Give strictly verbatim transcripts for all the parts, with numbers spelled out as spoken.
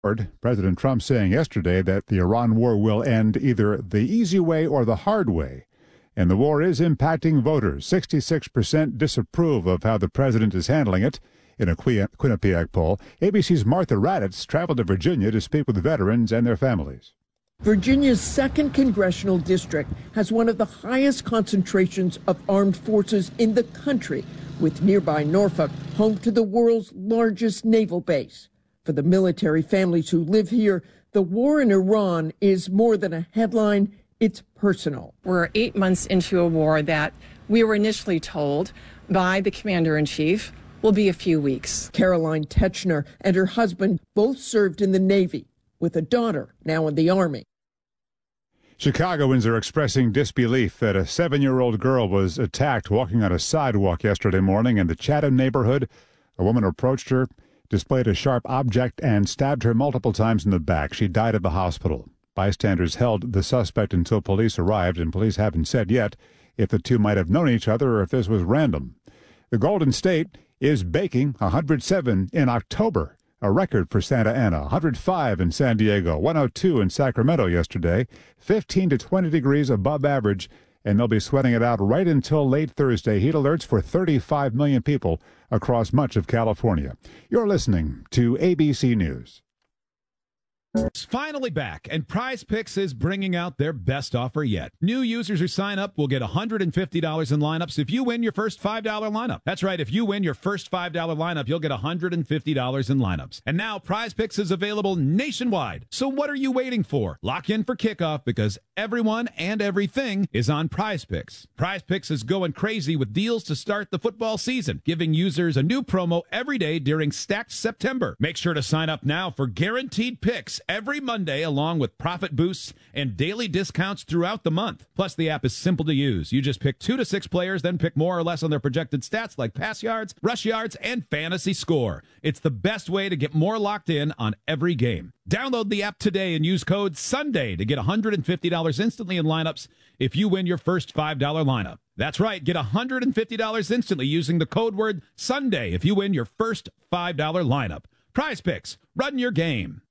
President Trump saying yesterday that the Iran war will end either the easy way or the hard way. And the war is impacting voters. sixty-six percent disapprove of how the president is handling it. In a Quinnipiac poll, A B C's Martha Raddatz traveled to Virginia to speak with veterans and their families. Virginia's second congressional district has one of the highest concentrations of armed forces in the country, with nearby Norfolk home to the world's largest naval base. For the military families who live here, the war in Iran is more than a headline, it's personal. We're eight months into a war that we were initially told by the commander-in-chief will be a few weeks. Caroline Techner and her husband both served in the Navy, with a daughter now in the Army. Chicagoans are expressing disbelief that a seven-year-old girl was attacked walking on a sidewalk yesterday morning in the Chatham neighborhood. A woman approached her, displayed a sharp object, and stabbed her multiple times in the back. She died at the hospital. Bystanders held the suspect until police arrived, and police haven't said yet if the two might have known each other or if this was random. The Golden State is baking one hundred seven in October, a record for Santa Ana. one hundred five in San Diego, one oh two in Sacramento yesterday, fifteen to twenty degrees above average, and they'll be sweating it out right until late Thursday. Heat alerts for thirty-five million people across much of California. You're listening to A B C News. It's finally back, and Prize Picks is bringing out their best offer yet. New users who sign up will get one hundred fifty dollars in lineups if you win your first five dollar lineup. That's right, if you win your first five dollar lineup, you'll get one hundred fifty dollars in lineups. And now Prize Picks is available nationwide. So what are you waiting for? Lock in for kickoff because everyone and everything is on Prize Picks. Prize Picks is going crazy with deals to start the football season, giving users a new promo every day during Stacked September. Make sure to sign up now for guaranteed picks every Monday, along with profit boosts and daily discounts throughout the month. Plus, the app is simple to use. You just pick two to six players, then pick more or less on their projected stats like pass yards, rush yards, and fantasy score. It's the best way to get more locked in on every game. Download the app today and use code SUNDAY to get one hundred fifty dollars instantly in lineups if you win your first five dollar lineup. That's right, get one hundred fifty dollars instantly using the code word SUNDAY if you win your first five dollar lineup. Prize Picks, run your game.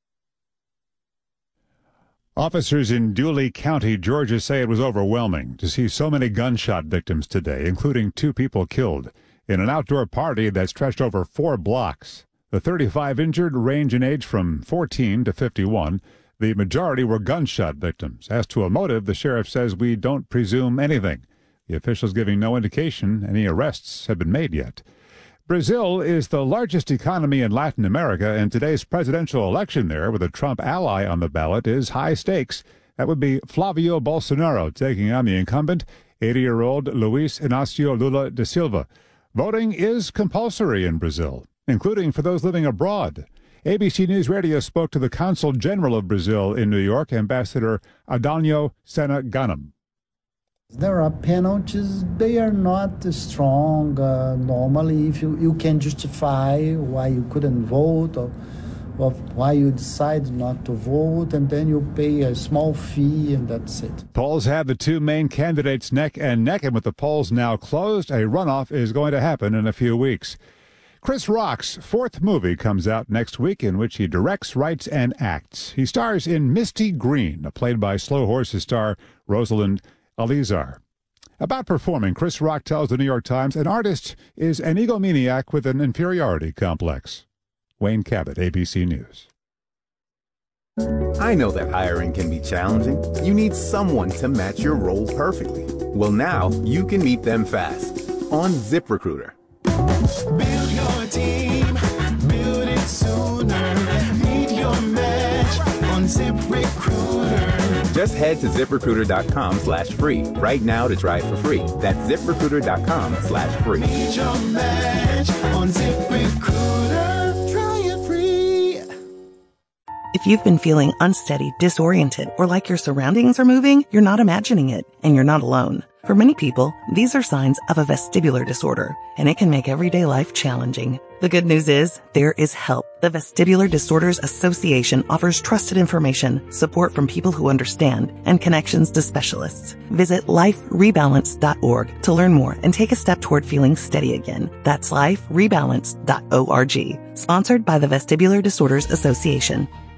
Officers in Dooley County, Georgia, say it was overwhelming to see so many gunshot victims today, including two people killed in an outdoor party that stretched over four blocks. The thirty-five injured range in age from fourteen to fifty-one. The majority were gunshot victims. As to a motive, the sheriff says we don't presume anything. The officials giving no indication any arrests have been made yet. Brazil is the largest economy in Latin America, and today's presidential election there, with a Trump ally on the ballot, is high stakes. That would be Flavio Bolsonaro taking on the incumbent, eighty-year-old Luiz Inácio Lula da Silva. Voting is compulsory in Brazil, including for those living abroad. A B C News Radio spoke to the Consul General of Brazil in New York, Ambassador Adalio Sena Ganem. There are penalties. They are not strong. Uh, normally, if you, you can justify why you couldn't vote or, or why you decide not to vote, and then you pay a small fee, and that's it. Polls have the two main candidates neck and neck, and with the polls now closed, a runoff is going to happen in a few weeks. Chris Rock's fourth movie comes out next week, in which he directs, writes, and acts. He stars in Misty Green, played by Slow Horses star Rosalind Alizar. About performing, Chris Rock tells the New York Times an artist is an egomaniac with an inferiority complex. Wayne Cabot, A B C News. I know that hiring can be challenging. You need someone to match your role perfectly. Well, now you can meet them fast on ZipRecruiter. Build your team, build it sooner. Meet your match on ZipRecruiter. Just head to ZipRecruiter.com slash free right now to try it for free. That's ZipRecruiter.com slash free. Meet your match on ZipRecruiter. Try it free. If you've been feeling unsteady, disoriented, or like your surroundings are moving, you're not imagining it, and you're not alone. For many people, these are signs of a vestibular disorder, and it can make everyday life challenging. The good news is, there is help. The Vestibular Disorders Association offers trusted information, support from people who understand, and connections to specialists. Visit life rebalance dot org to learn more and take a step toward feeling steady again. That's life rebalance dot org. Sponsored by the Vestibular Disorders Association.